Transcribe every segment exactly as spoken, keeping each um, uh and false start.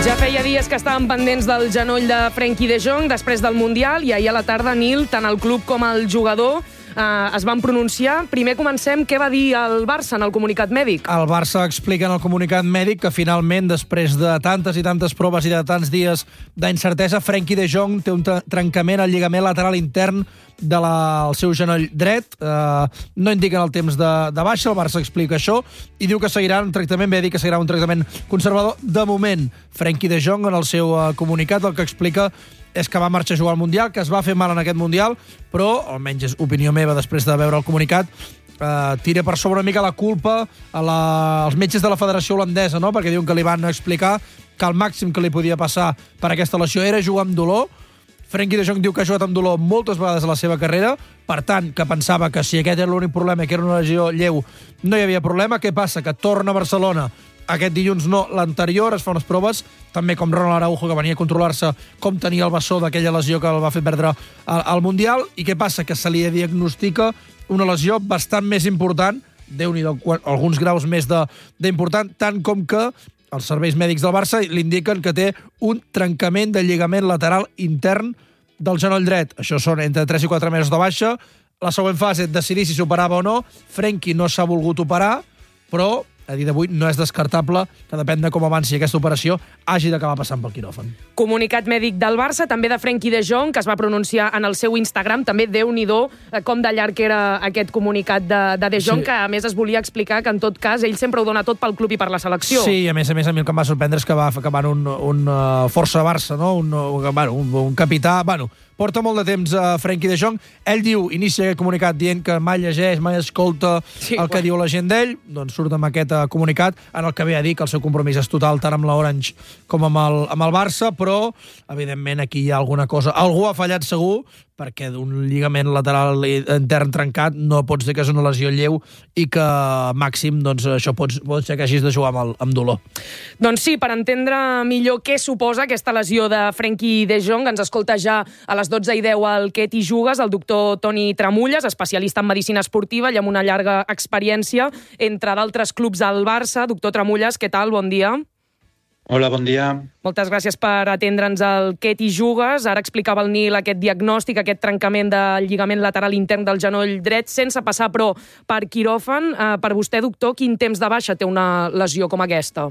Ja feia dies que estàvem pendents del genoll de Frenkie de Jong després del Mundial i ahir a la tarda, Nil, tant el club com el jugador eh, es van pronunciar. Primer comencem, què va dir el Barça en el comunicat mèdic? El Barça explica en el comunicat mèdic que finalment, després de tantes i tantes proves i de tants dies d'incertesa, Frenkie de Jong té un trencament al lligament lateral intern del de seu genoll dret. Eh, no indiquen el temps de, de baixa, el Barça explica això i diu que seguirà un tractament mèdic, que seguirà un tractament conservador. De moment, Frenkie de Jong, en el seu uh, comunicat, el que explica és que va marxar a jugar al Mundial, que es va fer mal en aquest Mundial, però, almenys és opinió meva després de veure el comunicat, uh, tira per sobre una mica la culpa a la, als metges de la Federació Holandesa, no? Perquè diuen que li van explicar que el màxim que li podia passar per aquesta lesió era jugar amb dolor. Frenkie de Jong diu que ha jugat amb dolor moltes vegades a la seva carrera, per tant, que pensava que si aquest era l'únic problema, que era una lesió lleu, no hi havia problema. Què passa? Que torna a Barcelona aquest dilluns, no, l'anterior, es fa unes proves, també com Ronald Araujo, que venia a controlar-se com tenia el bessó d'aquella lesió que el va fer perdre al, al Mundial, i què passa? Que se li diagnostica una lesió bastant més important, Déu-n'hi-do, alguns graus més d'important, tant com que els serveis mèdics del Barça li indiquen que té un trencament del lligament lateral intern del genoll dret. Això són entre tres i quatre mesos de baixa. La següent fase, decidir si s'operava o no. Frenkie no s'ha volgut operar, però a dia d'avui no és descartable que depèn de com avanci aquesta operació hagi d'acabar passant pel quiròfan. Comunicat mèdic del Barça, també de Frenkie de Jong, que es va pronunciar en el seu Instagram. També Déu-n'hi-do com de llarg era aquest comunicat de, de De Jong, sí, que a més es volia explicar que en tot cas ell sempre ho dona tot pel club i per la selecció. Sí, a més a més a mi el que em va sorprendre és que va acabar un, un uh, força Barça, no? un, un, bueno, un, un capità... Bueno, porta molt de temps a uh, Frenkie de Jong. Ell diu, inicia aquest comunicat dient que mai llegeix, mai escolta sí, el que bueno. diu la gent d'ell. Doncs surt amb aquest uh, comunicat en el que ve a dir que el seu compromís és total tant amb l'Orange com amb el, amb el Barça, però evidentment aquí hi ha alguna cosa. Algú ha fallat segur, perquè d'un lligament lateral intern trencat no pots dir que és una lesió lleu i que màxim doncs, això pot, pot ser que hagis de jugar amb, el, amb dolor. Doncs sí, per entendre millor què suposa aquesta lesió de Frenkie de Jong, ens escolta ja a les dotze i deu al Què t'hi jugues el doctor Toni Tramulles, especialista en medicina esportiva i amb una llarga experiència entre d'altres clubs al Barça. Doctor Tramulles, què tal? Bon dia. Hola, bon dia. Moltes gràcies per atendre'ns al Què t'hi jugues. Ara explicava el Nil aquest diagnòstic, aquest trencament del lligament lateral intern del genoll dret, sense passar, però, per quiròfan. Eh, per vostè, doctor, quin temps de baixa té una lesió com aquesta?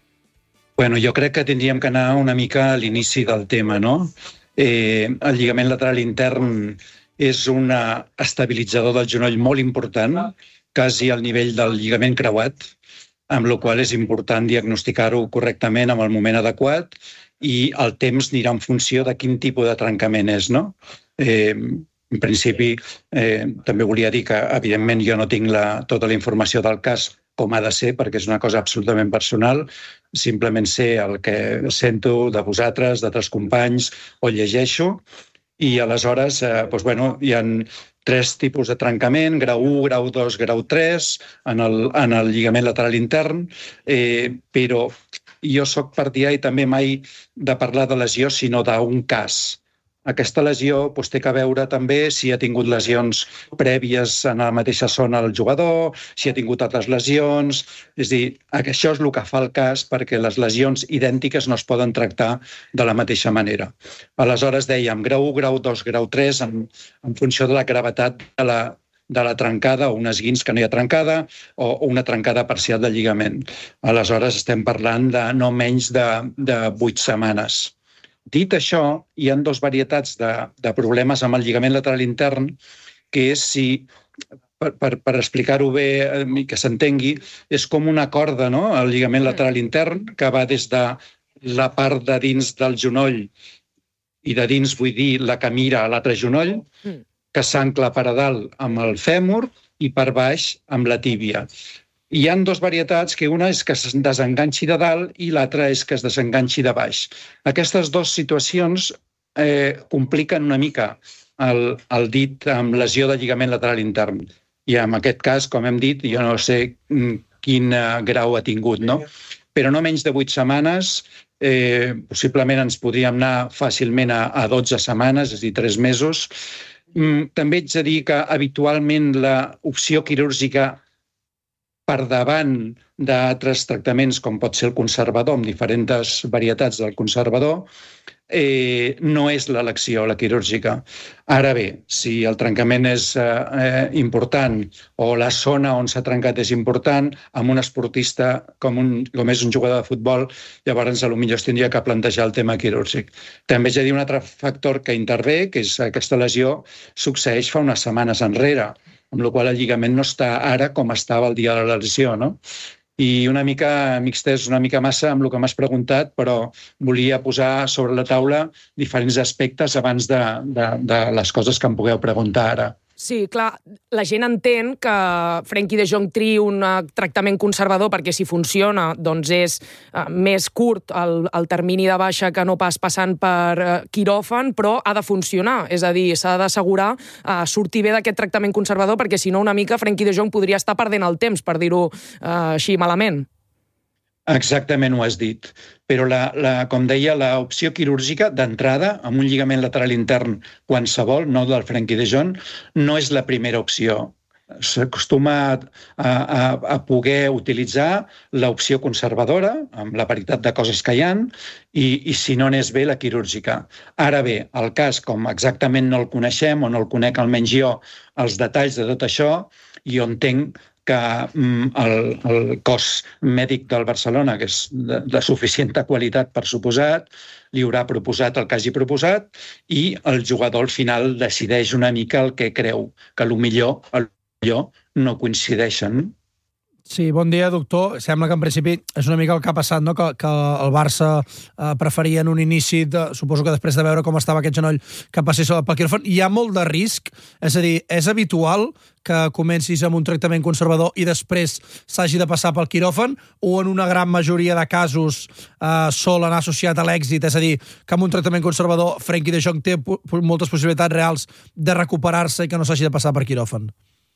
Bueno, jo crec que tindríem que anar una mica a l'inici del tema, no? Eh, el lligament lateral intern és un estabilitzador del genoll molt important, quasi al nivell del lligament creuat, amb la qual és important diagnosticar-ho correctament en el moment adequat i el temps anirà en funció de quin tipus de trencament és, no? Eh, en principi, eh, també volia dir que, evidentment, jo no tinc la, tota la informació del cas com ha de ser, perquè és una cosa absolutament personal, simplement sé el que sento de vosaltres, d'altres companys, o llegeixo, i aleshores, eh, doncs, bueno, hi ha tres tipus de trencament, grau u, grau dos, grau tres, en el, en el lligament lateral intern, eh, però jo soc partidari també mai de parlar de lesió, sinó d'un cas. Aquesta lesió doncs, té que veure també si ha tingut lesions prèvies en la mateixa zona del jugador, si ha tingut altres lesions... És a dir, això és el que fa el cas, perquè les lesions idèntiques no es poden tractar de la mateixa manera. Aleshores, dèiem, grau u, grau dos, grau tres, en, en funció de la gravetat de la, de la trencada, o un esguins que no hi ha trencada, o una trencada parcial del lligament. Aleshores, estem parlant de no menys de, de vuit setmanes. Dit això, hi ha dues varietats de, de problemes amb el lligament lateral intern, que és si, per, per, per explicar-ho bé i que s'entengui, és com una corda, no?, el lligament lateral intern, que va des de la part de dins del genoll, i de dins vull dir la que mira a l'altre genoll, que s'ancla per a dalt amb el fèmur i per baix amb la tíbia. Hi ha dues varietats, que una és que es desenganxi de dalt i l'altra és que es desenganxi de baix. Aquestes dues situacions eh, compliquen una mica el, el dit amb lesió de lligament lateral intern. I en aquest cas, com hem dit, jo no sé quin grau ha tingut, no? Però no menys de vuit setmanes, eh, possiblement ens podríem anar fàcilment a, a dotze setmanes, és a dir, tres mesos. Mm, també ets a dir que habitualment l'opció quirúrgica per davant d'altres tractaments, com pot ser el conservador, amb diferents varietats del conservador, eh, no és l'elecció, la quirúrgica. Ara bé, si el trencament és eh, important o la zona on s'ha trencat és important, amb un esportista com, un, com és un jugador de futbol, llavors potser es tindria que plantejar el tema quirúrgic. També és a dir un altre factor que intervé, que és aquesta lesió succeeix fa unes setmanes enrere, amb la qual el lligament no està ara com estava el dia de la lesió, no? I una mica, m'extès una mica massa amb el que m'has preguntat, però volia posar sobre la taula diferents aspectes abans de, de, de les coses que em pugueu preguntar ara. Sí, clar, la gent entén que Frenkie de Jong triï un tractament conservador perquè si funciona doncs és uh, més curt el, el termini de baixa que no pas passant per uh, quiròfan, però ha de funcionar, és a dir, s'ha d'assegurar uh, sortir bé d'aquest tractament conservador perquè si no una mica Frenkie de Jong podria estar perdent el temps, per dir-ho uh, així malament. Exactament ho has dit. Però, la, la, com deia, l'opció quirúrgica d'entrada, amb un lligament lateral intern qualsevol, no del Frenkie de Jong, no és la primera opció. S'acostuma a, a, a poder utilitzar l'opció conservadora, amb la paritat de coses que hi ha, i, i si no n'és bé, la quirúrgica. Ara bé, el cas, com exactament no el coneixem, o no el conec almenys jo, els detalls de tot això, jo entenc que el, el cos mèdic del Barcelona, que és de, de suficient qualitat per suposat, li haurà proposat el que hagi proposat i el jugador al final decideix una mica el que creu, que potser, potser no coincideixen. Sí, bon dia, doctor. Sembla que en principi és una mica el que ha passat, no? que, que el Barça eh, preferia en un inici, de, suposo que després de veure com estava aquest genoll, que passés pel quiròfan. Hi ha molt de risc? És a dir, és habitual que comencis amb un tractament conservador i després s'hagi de passar pel quiròfan o en una gran majoria de casos eh, sol anar associat a l'èxit? És a dir, que amb un tractament conservador Frenkie de Jong té moltes possibilitats reals de recuperar-se i que no s'hagi de passar per quiròfan?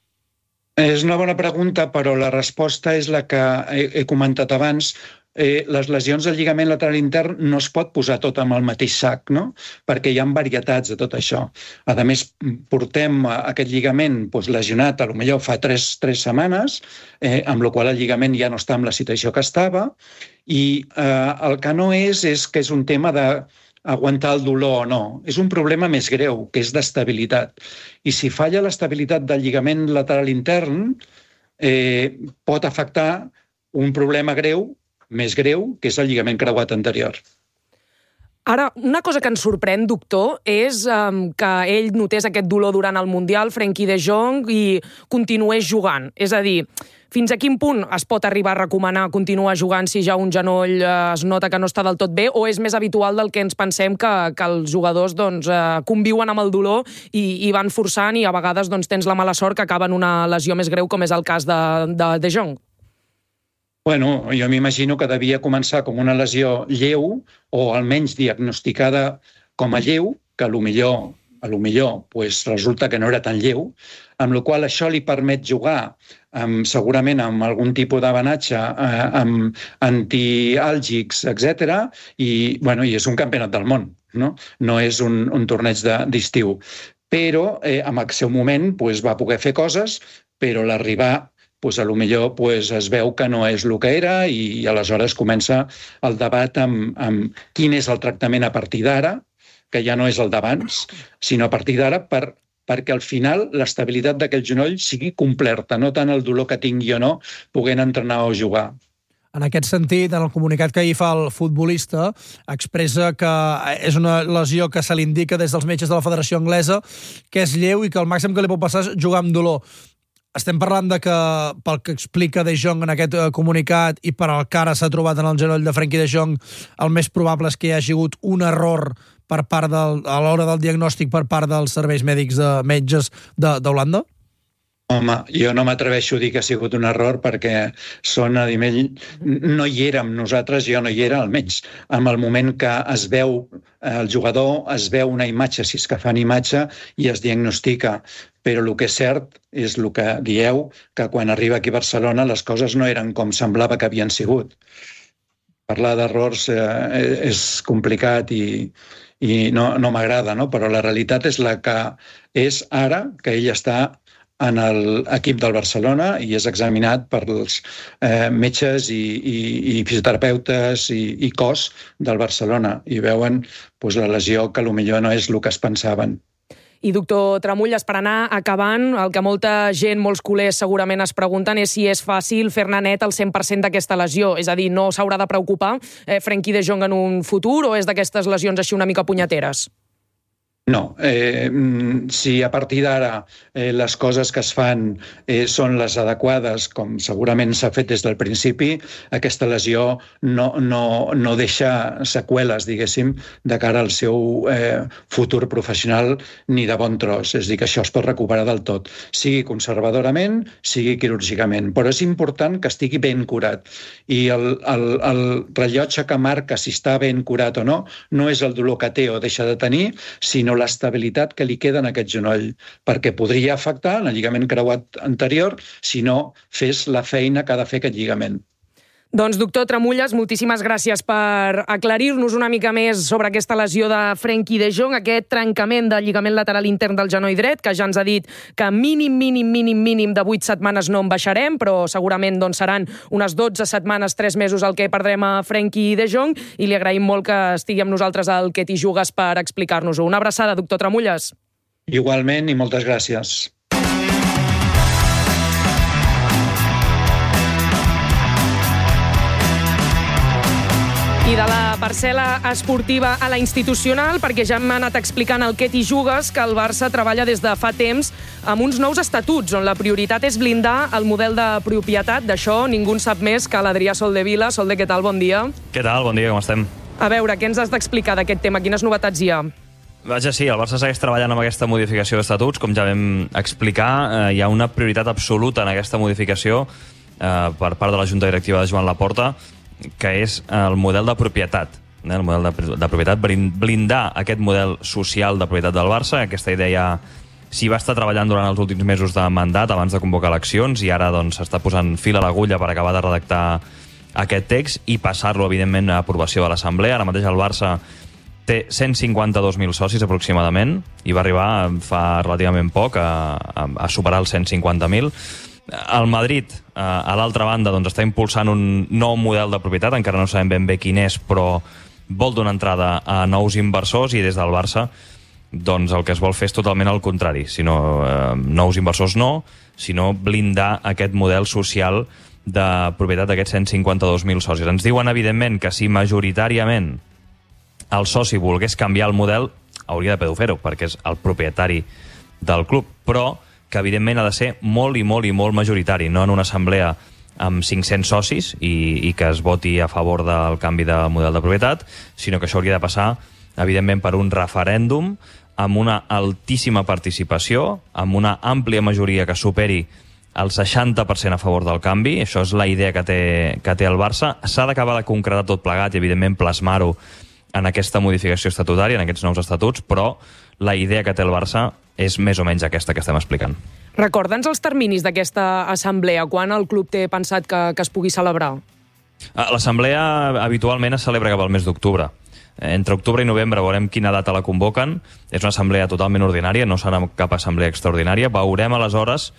És una bona pregunta, però la resposta és la que he, he comentat abans. Eh, les lesions del lligament lateral intern no es pot posar tot amb el mateix sac, no? Perquè hi ha varietats de tot això. A més, portem aquest lligament doncs, lesionat, potser fa tres, tres setmanes, eh, amb la qual el lligament ja no està en la situació que estava, i eh, el que no és és que és un tema de aguantar el dolor o no. És un problema més greu, que és d'estabilitat. I si falla l'estabilitat del lligament lateral intern, eh, pot afectar un problema greu, més greu, que és el lligament creuat anterior. Ara, una cosa que ens sorprèn, doctor, és um, que ell notés aquest dolor durant el Mundial, Frenkie de Jong, i continués jugant. És a dir, fins a quin punt es pot arribar a recomanar continuar jugant si ja un genoll eh, es nota que no està del tot bé, o és més habitual del que ens pensem que, que els jugadors doncs, eh, conviuen amb el dolor i, i van forçant i a vegades doncs, tens la mala sort que acaba en una lesió més greu com és el cas de, de, de Jong? Bueno, jo m'imagino que devia començar com una lesió lleu o almenys diagnosticada com a lleu, que a lo millor, a lo millor pues, resulta que no era tan lleu, amb la qual això li permet jugar amb, segurament amb algun tipus d'avanatge, eh, amb antiàlgics, etcètera, i, bueno, i és un campionat del món, no, no és un, un torneig d'estiu. Però eh, en el seu moment pues, va poder fer coses, però l'arribar pues, a lo millor pues, es veu que no és el que era i, i aleshores comença el debat amb, amb quin és el tractament a partir d'ara, que ja no és el d'abans, sinó a partir d'ara per, perquè al final l'estabilitat d'aquell genoll sigui complerta, no tant el dolor que tingui o no, poguent entrenar o jugar. En aquest sentit, en el comunicat que ahir fa el futbolista, expressa que és una lesió que se li indica des dels metges de la Federació Anglesa, que és lleu i que el màxim que li pot passar és jugar amb dolor. Estem parlant de que, pel que explica De Jong en aquest comunicat i per al que ara s'ha trobat en el genoll de Frenkie de Jong, el més probable és que hi hagi hagut un error per part del, a l'hora del diagnòstic per part dels serveis mèdics de metges d'Holanda? Home, jo no m'atreveixo a dir que ha sigut un error perquè són a nivell... No hi érem nosaltres, jo no hi era, almenys. En el moment que es veu el jugador, es veu una imatge, si és que fan imatge, i es diagnostica. Però el que és cert és el que dieu, que quan arriba aquí a Barcelona les coses no eren com semblava que havien sigut. Parlar d'errors eh, és complicat i, i no, no m'agrada, no? Però la realitat és la que és ara, que ell està en l'equip del Barcelona i és examinat per els eh, metges i, i, i fisioterapeutes i, i cos del Barcelona i veuen pues, la lesió que potser no és el que es pensaven. I, doctor Tramulles, per anar acabant, el que molta gent, molts culers segurament es pregunten és si és fàcil fer-ne net el cent per cent d'aquesta lesió. És a dir, no s'haurà de preocupar eh, Frenkie de Jong en un futur o és d'aquestes lesions així una mica punyeteres? No, eh, si a partir d'ara eh, les coses que es fan eh, són les adequades, com segurament s'ha fet des del principi, aquesta lesió no, no, no deixa seqüeles, diguéssim, de cara al seu eh, futur professional ni de bon tros. És a dir, que això es pot recuperar del tot, sigui conservadorament, sigui quirúrgicament, però és important que estigui ben curat. I el, el, el rellotge que marca si està ben curat o no, no és el dolor que té o deixa de tenir, sinó l'estabilitat que li queda en aquest genoll, perquè podria afectar en el lligament creuat anterior si no fes la feina que ha de fer aquest lligament. Doncs, doctor Tramulles, moltíssimes gràcies per aclarir-nos una mica més sobre aquesta lesió de Frenkie de Jong, aquest trencament del lligament lateral intern del genoll dret, que ja ens ha dit que mínim, mínim, mínim, mínim de vuit setmanes no en baixarem, però segurament doncs, seran unes dotze setmanes, tres mesos el que perdrem a Frenkie de Jong, i li agraïm molt que estigui amb nosaltres al Que t'hi jugues per explicar-nos-ho. Una abraçada, doctor Tramulles. Igualment, i moltes gràcies. I de la parcel·la esportiva a la institucional, perquè ja hem anat explicant el Que t'hi jugues, que el Barça treballa des de fa temps amb uns nous estatuts, on la prioritat és blindar el model de propietat. D'això ningú en sap més que l'Adrià Soldevila. Solde, què tal? Bon dia. Què tal? Bon dia, com estem? A veure, què ens has d'explicar d'aquest tema? Quines novetats hi ha? Vaja, sí, el Barça segueix treballant amb aquesta modificació d'estatuts. Com ja vam explicar, eh, hi ha una prioritat absoluta en aquesta modificació eh, per part de la Junta Directiva de Joan Laporta, que és el model de propietat. Eh? El model de, de propietat, blindar aquest model social de propietat del Barça. Aquesta idea s'hi va estar treballant durant els últims mesos de mandat, abans de convocar eleccions, i ara doncs s'està posant fil a l'agulla per acabar de redactar aquest text i passar-lo, evidentment, a aprovació de l'Assemblea. Ara mateix el Barça té cent cinquanta-dos mil socis aproximadament i va arribar fa relativament poc a, a, a superar els cent cinquanta mil. El Madrid, a l'altra banda, doncs, està impulsant un nou model de propietat, encara no sabem ben bé quin és, però vol donar entrada a nous inversors, i des del Barça doncs, el que es vol fer és totalment el contrari. Sinó, eh, nous inversors no, sinó blindar aquest model social de propietat d'aquests cent cinquanta-dos mil socis. Ens diuen, evidentment, que si majoritàriament el soci volgués canviar el model, hauria de poder fer-ho, perquè és el propietari del club, però que evidentment ha de ser molt i molt i molt majoritari, no en una assemblea amb cinc-cents socis i, i que es voti a favor del canvi de model de propietat, sinó que això hauria de passar, evidentment, per un referèndum amb una altíssima participació, amb una àmplia majoria que superi el seixanta per cent a favor del canvi. Això és la idea que té, que té el Barça. S'ha d'acabar de concretar tot plegat i, evidentment, plasmar-ho en aquesta modificació estatutària, en aquests nous estatuts, però la idea que té el Barça és més o menys aquesta que estem explicant. Recorda'ns els terminis d'aquesta assemblea. Quan el club té pensat que, que es pugui celebrar? L'assemblea habitualment es celebra cap al mes d'octubre. Entre octubre i novembre veurem quina data la convoquen. És una assemblea totalment ordinària, no serà cap assemblea extraordinària. Veurem aleshores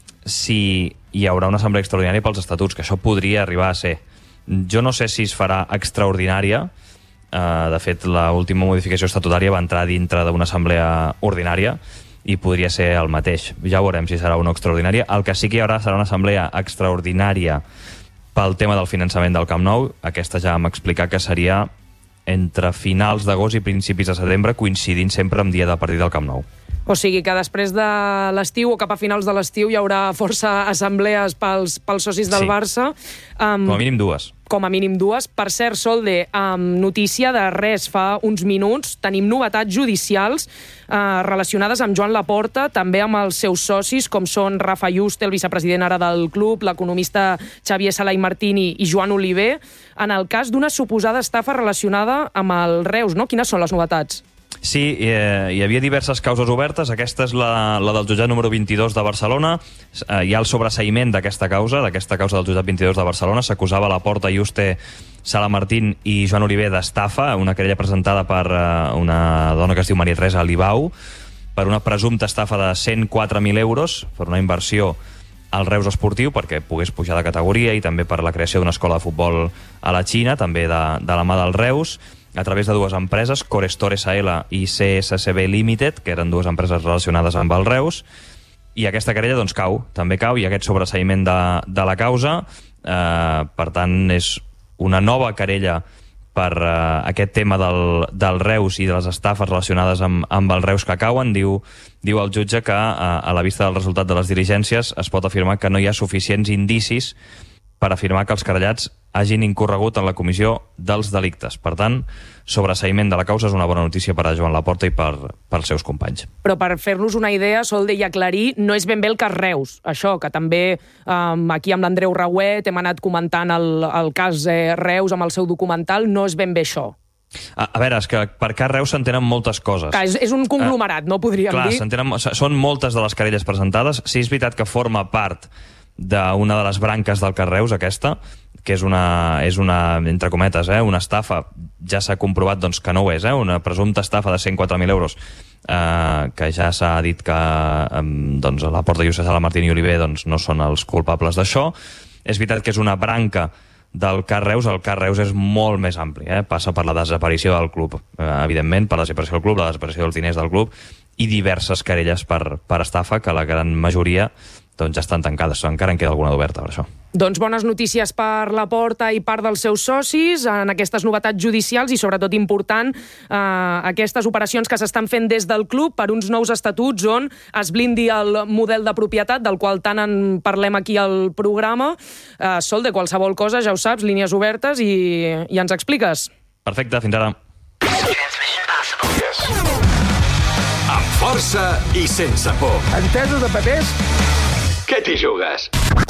si hi haurà una assemblea extraordinària pels estatuts, que això podria arribar a ser. Jo no sé si es farà extraordinària. De fet, l'última modificació estatutària va entrar dintre d'una assemblea ordinària i podria ser el mateix. Ja veurem si serà una extraordinària. El que sí que hi haurà serà una assemblea extraordinària pel tema del finançament del Camp Nou. Aquesta ja vam explicar que seria entre finals d'agost i principis de setembre, coincidint sempre amb dia de partit del Camp Nou. O sigui que després de l'estiu o cap a finals de l'estiu hi haurà força assemblees pels, pels socis del sí. Barça. Um, com a mínim dues. Com a mínim dues. Per cert, Solde, um, notícia de res fa uns minuts. Tenim novetats judicials uh, relacionades amb Joan Laporta, també amb els seus socis, com són Rafa Yuste, el vicepresident ara del club, l'economista Xavier Sala i Martini i Joan Oliver, en el cas d'una suposada estafa relacionada amb el Reus, no? Quines són les novetats? Sí, eh, hi havia diverses causes obertes. Aquesta és la, la del jutjat número vint-i-dos de Barcelona. Eh, hi ha el sobreseïment d'aquesta causa, d'aquesta causa del jutjat vint-i-dos de Barcelona. S'acusava Laporta, Yuste, Sala Martín i Joan Oliver d'estafa, una querella presentada per eh, una dona que es diu Maria Teresa Alibau. per una presumpta estafa de cent quatre mil euros, per una inversió al Reus Esportiu, perquè pogués pujar de categoria, i també per la creació d'una escola de futbol a la Xina, també de, de la mà del Reus, a través de dues empreses, Corestore S L i C S C B Limited, que eren dues empreses relacionades amb el Reus, i aquesta querella doncs cau, també cau, i aquest sobreseïment de, de la causa, eh, per tant, és una nova querella per uh, aquest tema del, del Reus i de les estafes relacionades amb, amb el Reus que cauen. Diu, diu el jutge que uh, a la vista del resultat de les diligències es pot afirmar que no hi ha suficients indicis per afirmar que els querellats hagin incorregut en la comissió dels delictes. Per tant, sobreseïment de la causa és una bona notícia per a Joan Laporta i per, pels seus companys. Però per fer-nos una idea, Sol deia aclarir, no és ben bé el cas Reus. Això, que també um, aquí amb l'Andreu Rauet hem anat comentant el, el cas eh, Reus amb el seu documental, no és ben bé això. A, a veure, és que per cas Reus s'entenen moltes coses. Que és, és un conglomerat, uh, no podríem clar, dir? Clar, són moltes de les querelles presentades. Sí, és veritat que forma part d'una de les branques del cas Reus, aquesta, que és una, és una entre cometes, eh, una estafa, ja s'ha comprovat doncs, que no ho és, eh, una presumpta estafa de cent quatre mil euros, eh, que ja s'ha dit que eh, doncs, la Porta Lluís Sala, Martín i Oliver doncs, no són els culpables d'això. És veritat que és una branca del cas Reus. El cas Reus és molt més ampli, eh? Passa per la desaparició del club, eh, evidentment, per la desaparició del club, la desaparició dels diners del club, i diverses querelles per, per estafa, que la gran majoria doncs ja estan tancades, encara en queda alguna d'oberta per això. Doncs bones notícies per la Porta i part dels seus socis en aquestes novetats judicials i sobretot important eh, aquestes operacions que s'estan fent des del club per uns nous estatuts on es blindi el model de propietat del qual tant en parlem aquí al programa. Eh, Sol, de qualsevol cosa, ja ho saps, línies obertes i, i ens expliques. Perfecte, fins ara. Amb força i sense por. Entesos de papers? Què t'hi jugues?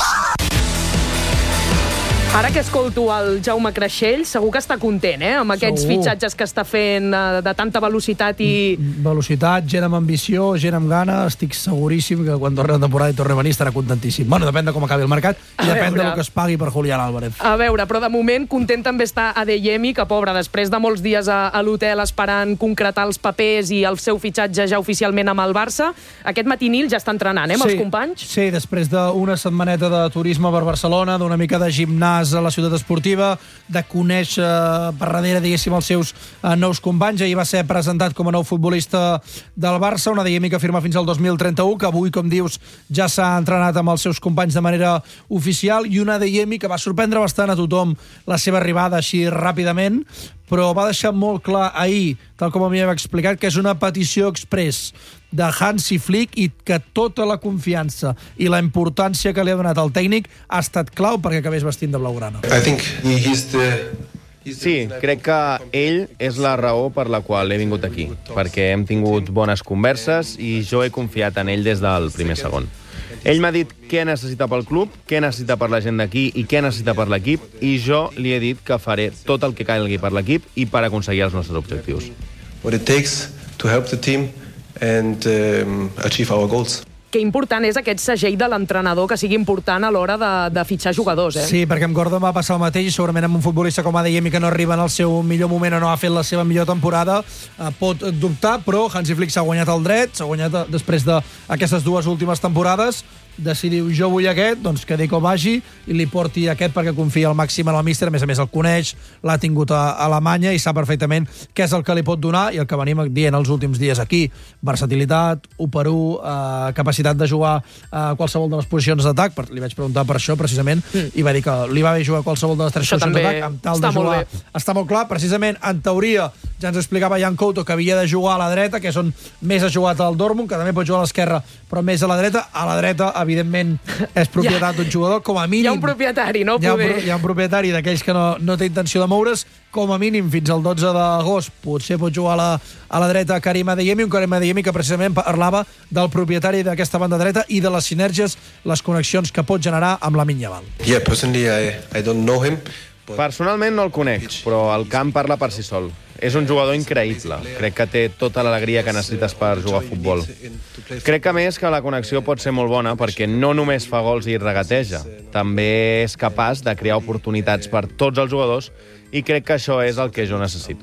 Ara que escolto el Jaume Creixell, segur que està content, eh?, amb aquests Segur. fitxatges que està fent eh, de tanta velocitat i... Velocitat, gent amb ambició, gent amb gana. Estic seguríssim que quan torni la temporada i torni a venir estarà contentíssim. Bueno, depèn de com acabi el mercat i A depèn veure. del que es pagui per Julián Álvarez. A veure, però de moment content també està Adeyemi, que pobre, després de molts dies a, a l'hotel esperant concretar els papers i el seu fitxatge ja oficialment amb el Barça, aquest matí Nil ja està entrenant, eh, amb els companys? Sí, després d'una setmaneta de turisme per Barcelona, d'una mica de gimnàs a la ciutat esportiva, de conèixer per darrere, diguéssim, els seus eh, nous companys. Ahir va ser presentat com a nou futbolista del Barça, una Adeyemi que firma fins al dos mil trenta-u, que avui, com dius, ja s'ha entrenat amb els seus companys de manera oficial, i una Adeyemi que va sorprendre bastant a tothom la seva arribada així ràpidament, però va deixar molt clar ahir, tal com m'hi havia explicat, que és una petició express de Hansi Flick i que tota la confiança i la importància que li ha donat el tècnic ha estat clau perquè acabés vestint de blaugrana. I think he's the... Sí, crec que ell és la raó per la qual he vingut aquí, perquè hem tingut bones converses i jo he confiat en ell des del primer segon. Ell m'ha dit què necessita pel club, què necessita per la gent d'aquí i què necessita per l'equip, i jo li he dit que faré tot el que calgui per l'equip i per aconseguir els nostres objectius. What it takes to help the team and um, achieve our goals. Que important és aquest segell de l'entrenador que sigui important a l'hora de, de fitxar jugadors, eh? Sí, perquè amb Gordon va passar el mateix i segurament amb un futbolista com Adeyemi que no arriba en el seu millor moment o no ha fet la seva millor temporada eh, pot dubtar, però Hansi Flick s'ha guanyat el dret, s'ha guanyat eh, després d'aquestes dues últimes temporades, decidiu jo vull aquest, doncs que Deco vagi i li porti aquest perquè confia al màxim en el míster, a més a més el coneix, l'ha tingut a Alemanya i sap perfectament què és el que li pot donar i el que venim dient els últims dies aquí, versatilitat, u per u, eh, capacitat de jugar a qualsevol de les posicions d'atac, li vaig preguntar per això precisament mm. i va dir que li va bé jugar a qualsevol de les tres això posicions d'atac amb tal de jugar. Molt està molt clar, precisament en teoria ja ens explicava Jan Couto que havia de jugar a la dreta, que és on més ha jugat al Dortmund, que també pot jugar a l'esquerra però més a la dreta, a la dreta evidentment és propietat d'un jugador, com a mínim hi ha un propietari, no? Hi ha un, Poder... hi ha un propietari d'aquells que no, no té intenció de moure's, com a mínim fins al dotze d'agost potser pot jugar a la, a la dreta Karim Adeyemi, un Karim Adeyemi que precisament parlava del propietari d'aquesta banda dreta i de les sinergies, les connexions que pot generar amb Lamine Yamal. Yeah, personally I, I don't know him. But... Personalment no el conec, però el camp parla per si sol. És un jugador increïble. Crec que té tota l'alegria que necessites per jugar a futbol. Crec que, a més, que la connexió pot ser molt bona perquè no només fa gols i regateja, també és capaç de crear oportunitats per tots els jugadors i crec que això és el que jo necessito.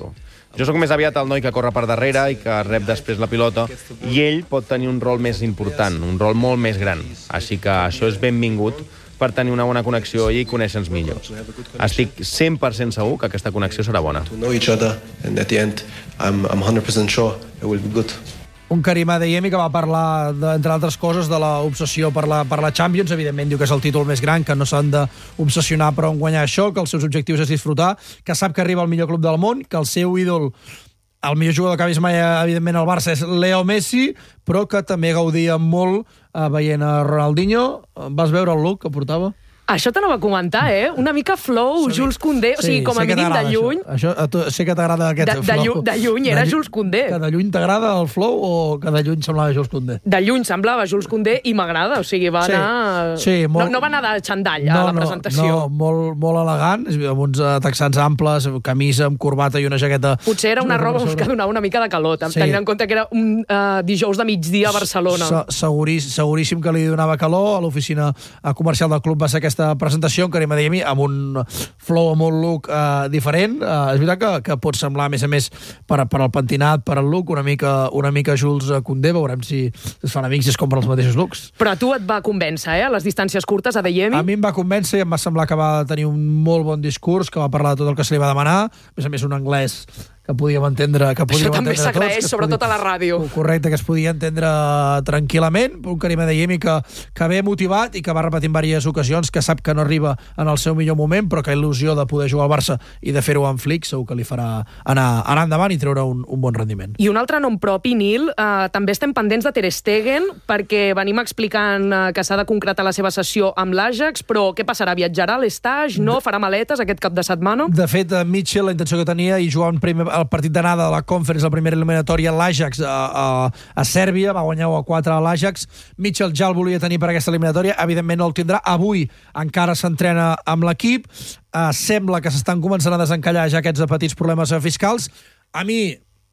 Jo sóc més aviat el noi que corre per darrere i que rep després la pilota, i ell pot tenir un rol més important, un rol molt més gran. Així que això és benvingut per tenir una bona connexió i conèixer-nos millor. Estic cent per cent segur que aquesta connexió serà bona. To know each other, and at the end, I'm, I'm one hundred percent sure it will be good. Un Karim Adeyemi que va parlar, de, entre altres coses, de l'obsessió per la, per la Champions. Evidentment diu que és el títol més gran, que no s'han d'obsessionar però en guanyar això, que els seus objectius és disfrutar, que sap que arriba al millor club del món, que el seu ídol, el millor jugador que ha vist mai, evidentment, al Barça és Leo Messi, però que també gaudia molt eh, veient a Ronaldinho. Vas veure el look que portava? Això te no va comentar, eh? Una mica flow, sí. Jules Koundé, o sigui, com a mínim de lluny... Això. Això, a tu, sé que t'agrada aquest de, de flow. Lluny, de lluny era de, Jules Koundé. Que de lluny t'agrada el flow o que de lluny semblava Jules Koundé? De lluny semblava Jules Koundé i m'agrada, o sigui, va sí, anar... Sí, molt... no, no va anar de xandall no, a la presentació. No, no molt, molt elegant, amb uns texans amples, camisa amb corbata i una jaqueta... Potser era una roba que donava una mica de calor, sí. Tenint en compte que era un uh, dijous de migdia a Barcelona. Se, seguríssim, seguríssim que li donava calor. A l'oficina comercial del club va ser aquesta presentació, en Karim Adeyemi, amb un flow, amb un look uh, diferent. Uh, és veritat que, que pot semblar, a més a més, per, per al pentinat, per al look, una mica, una mica Jules Koundé. Veurem si es fan amics i es compren els mateixos looks. Però a tu et va convèncer, eh? A les distàncies curtes, Adeyemi? A mi em va convèncer i em va semblar que va tenir un molt bon discurs, que va parlar de tot el que se li va demanar. A més a més, un anglès que podíem entendre, que podíem Això també entendre s'agraeix, sobretot podia, a la ràdio. Correcte, que es podia entendre tranquil·lament. Un Karim Adeyemi que, que ve motivat i que va repetir en diverses ocasions, que sap que no arriba en el seu millor moment, però que il·lusió de poder jugar al Barça i de fer-ho en flic segur que li farà anar, anar endavant i treure un, un bon rendiment. I un altre nom propi, Nil, eh, també estem pendents de Ter Stegen, perquè venim explicant eh, que s'ha de concretar la seva sessió amb l'Ajax, però què passarà? Viatjarà a l'Estage? No? Farà maletes aquest cap de setmana? De fet, Mitchell, la intenció que tenia, i jugar un primer el partit d'anada de la Conference, la primera eliminatòria, l'Ajax a, a, a Sèrbia, va guanyar a quatre a l'Ajax. Mitchell ja el volia tenir per aquesta eliminatòria, evidentment no el tindrà. Avui encara s'entrena amb l'equip. Uh, sembla que s'estan començant a desencallar ja aquests petits problemes fiscals. A mi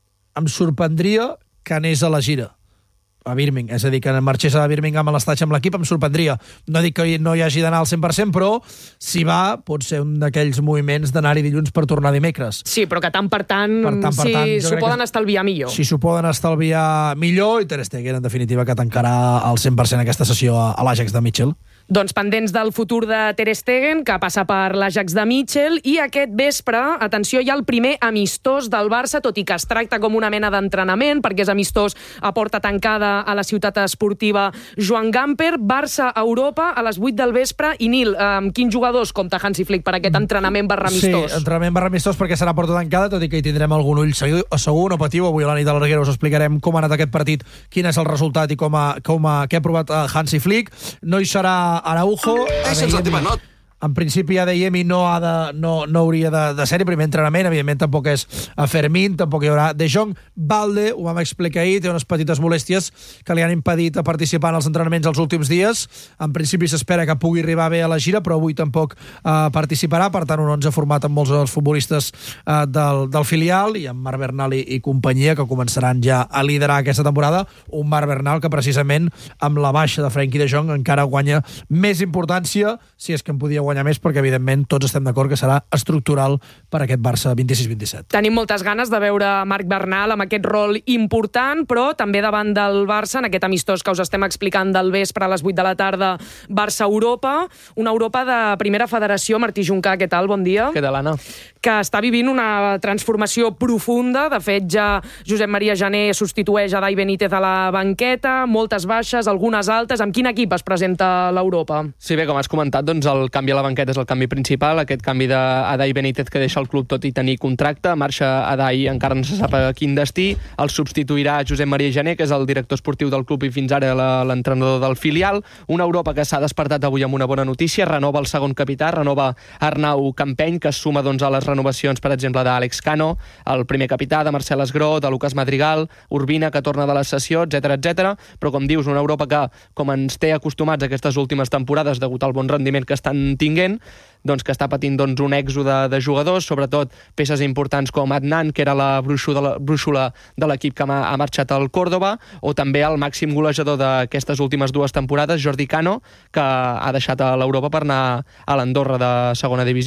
em sorprendria que anés a la gira a Birmingham, és a dir, que marxés a Birmingham a l'estatge amb l'equip, em sorprendria. No dic que no hi hagi d'anar al cent per cent, però si va, pot ser un d'aquells moviments d'anar-hi dilluns per tornar dimecres. Sí, però que tant per tant, per tant, per si tant s'ho poden que, estalviar millor. Si s'ho poden estalviar millor, i Ter Stegen, en definitiva, que tancarà al cent per cent aquesta sessió a, a l'Ajax de Mitchell. Doncs pendents del futur de Ter Stegen, que passa per l'Ajax de Mitchell, i aquest vespre, atenció, hi ha el primer amistós del Barça, tot i que es tracta com una mena d'entrenament, perquè és amistós a porta tancada a la ciutat esportiva Joan Gamper. Barça a Europa a les vuit del vespre. I Nil, amb quins jugadors compta Hansi Flick per aquest entrenament barra amistós? Sí, entrenament barra amistós perquè serà a porta tancada, tot i que hi tindrem algun ull segur. segur no patiu, avui a la nit de l'Arguera us explicarem com ha anat aquest partit, quin és el resultat i com ha, com ha, què ha provat Hansi Flick. No hi serà Araujo. En principi Adeyemi no, ha de, no, no hauria de, de ser-hi, primer entrenament, evidentment tampoc és a Fermín, tampoc hi haurà De Jong. Balde, ho vam explicar ahir, té unes petites molèsties que li han impedit participar en els entrenaments els últims dies. En principi s'espera que pugui arribar bé a la gira, però avui tampoc eh, participarà, per tant un onze format amb molts dels futbolistes eh, del, del filial, i amb Marc Bernal i, i companyia, que començaran ja a liderar aquesta temporada. Un Marc Bernal que precisament amb la baixa de Frenkie de Jong encara guanya més importància, si és que en podia guanyar més, perquè evidentment tots estem d'acord que serà estructural per aquest Barça vint-i-sis vint-i-set. Tenim moltes ganes de veure Marc Bernal amb aquest rol important, però també davant del Barça, en aquest amistós que us estem explicant del vespre a les vuit de la tarda, Barça-Europa, una Europa de primera federació. Martí Juncà, què tal? Bon dia. Què tal, Anna? Que està vivint una transformació profunda. De fet, ja Josep Maria Jané substitueix a Dai Benítez a la banqueta, moltes baixes, algunes altes. Amb quin equip es presenta l'Europa? Sí, bé, com has comentat, doncs el canvi a la banqueta és el canvi principal, aquest canvi d'Adai Benítez que deixa el club tot i tenir contracte, marxa Adai, encara no se sap a quin destí, el substituirà Josep Maria Jané, que és el director esportiu del club i fins ara l'entrenador del filial. Una Europa que s'ha despertat avui amb una bona notícia, renova el segon capità, renova Arnau Campeny, que es suma doncs, a les renovacions, per exemple, d'Àlex Cano, el primer capità, de Marcel Esgró, de Lucas Madrigal, Urbina, que torna de la sessió, etcètera, etcètera. Però, com dius, una Europa que, com ens té acostumats aquestes últimes temporades, degut al bon rendiment que estan tinguent, doncs que està patint doncs, un èxode de, de jugadors, sobretot peces importants com Adnan, que era la brúixola, brúixola de l'equip que ha, ha marxat al Córdoba, o també el màxim golejador d'aquestes últimes dues temporades, Jordi Cano, que ha deixat a l'Europa per anar a l'Andorra de segona divisió.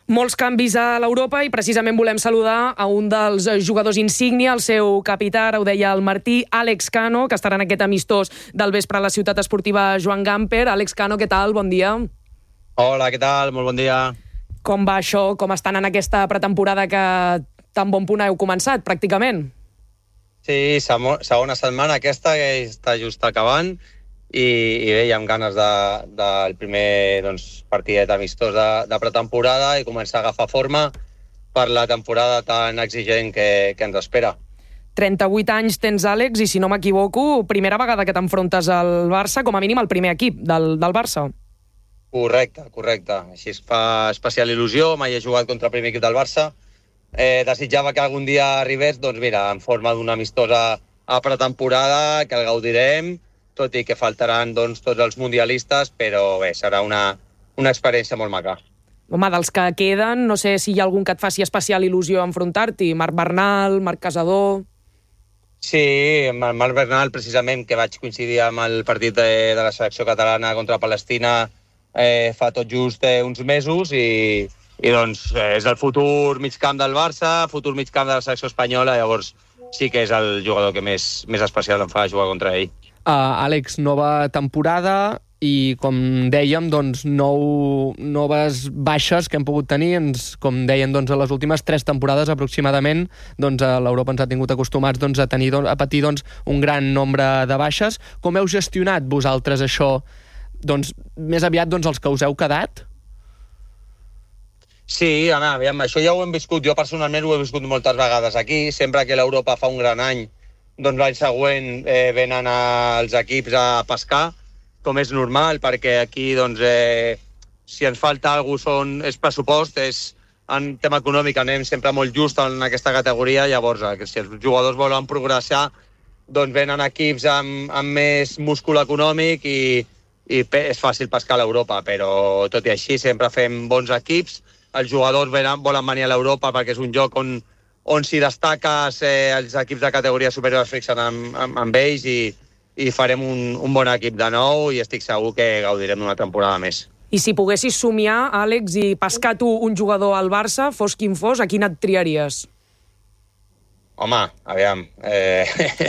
Molts canvis a l'Europa i precisament volem saludar a un dels jugadors insígnia, el seu capità, ara ho deia el Martí, Àlex Cano, que estarà en aquest amistós del vespre a la ciutat esportiva Joan Gamper. Àlex Cano, què tal? Bon dia. Hola, què tal? Molt bon dia. Com va això? Com estan en aquesta pretemporada que tan bon punt heu començat, pràcticament? Sí, segona setmana aquesta, que està just acabant, i, i bé, hi ha ganes del de, de primer doncs, partidet amistós de, de pretemporada i començar a agafar forma per la temporada tan exigent que, que ens espera. trenta-vuit anys tens, Àlex, i si no m'equivoco, primera vegada que t'enfrontes al Barça, com a mínim el primer equip del, del Barça. Correcte, correcte. Així es fa especial il·lusió, mai he jugat contra el primer equip del Barça. Eh, desitjava que algun dia arribés, doncs mira, en forma d'una amistosa a pretemporada, que el gaudirem, tot i que faltaran doncs, tots els mundialistes, però bé, serà una, una experiència molt maca. Home, dels que queden, no sé si hi ha algun que et faci especial il·lusió enfrontar-t'hi. Marc Bernal, Marc Casador... Sí, Marc Bernal, precisament, que vaig coincidir amb el partit de, de la selecció catalana contra Palestina eh, fa tot just eh, uns mesos i, i doncs eh, és el futur migcamp del Barça, futur migcamp de la selecció espanyola, llavors sí que és el jugador que més, més especial em fa jugar contra ell. Uh, Àlex, nova temporada i, com dèiem, doncs, nou, noves baixes que hem pogut tenir. Ens, com deien, doncs, a les últimes tres temporades aproximadament, doncs, a l'Europa ens ha tingut acostumats doncs, a, tenir, doncs, a patir doncs, un gran nombre de baixes. Com heu gestionat vosaltres això? Doncs, més aviat doncs, els que us heu quedat? Sí, home, aviam, això ja ho hem viscut. Jo personalment ho he viscut moltes vegades aquí. Sempre que l'Europa fa un gran any, doncs l'any següent eh, venen els equips a pescar, com és normal, perquè aquí doncs, eh, si ens falta alguna cosa és pressupost, és en tema econòmic anem sempre molt just en aquesta categoria, llavors eh, si els jugadors volen progressar, doncs venen equips amb, amb més múscul econòmic i, i és fàcil pescar a l'Europa, però tot i així sempre fem bons equips, els jugadors venen, volen venir a l'Europa perquè és un lloc on on si destaques eh, els equips de categoria superior es fixen amb, amb, amb ells i, i farem un, un bon equip de nou i estic segur que gaudirem d'una temporada més. I si poguessis somiar, Àlex, i pescar tu un jugador al Barça, fos quin fos, a quin et triaries? Home, aviam, eh,